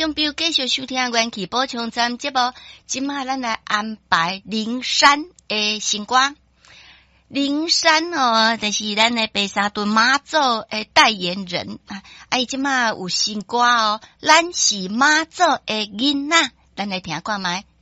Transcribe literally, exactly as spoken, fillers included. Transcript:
众朋友继续收听元气补充站节目，今仔咱来安排灵山的新歌。灵山哦，就是咱的白沙屯妈祖的代言人啊，啊，伊即马有新歌哦，咱是妈祖的囡仔，咱来听看卖。